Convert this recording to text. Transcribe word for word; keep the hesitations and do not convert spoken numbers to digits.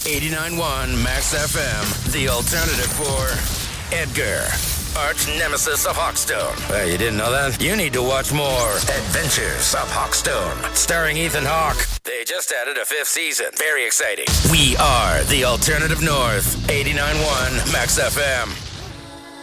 eighty-nine point one Max F M, the alternative for Edgar, arch nemesis of Hawkstone. Well, you didn't know that? You need to watch more Adventures of Hawkstone, starring Ethan Hawke. They just added a fifth season. Very exciting. We are the alternative north, eighty-nine point one Max F M.